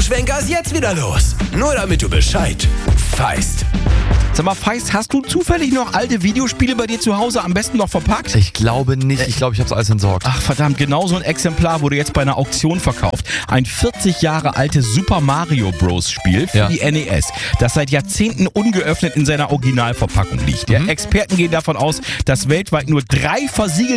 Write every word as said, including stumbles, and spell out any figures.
Schwenker ist jetzt wieder los. Nur damit du Bescheid weißt. Sag mal, Feist, hast du zufällig noch alte Videospiele bei dir zu Hause, am besten noch verpackt? Ich glaube nicht. Ich glaube, ich habe es alles entsorgt. Ach verdammt, genau so ein Exemplar wurde jetzt bei einer Auktion verkauft. Ein vierzig Jahre altes Super Mario Bros. Spiel für Ja. die N E S, das seit Jahrzehnten ungeöffnet in seiner Originalverpackung liegt. Ja, Mhm. Experten gehen davon aus, dass weltweit nur drei versiegelte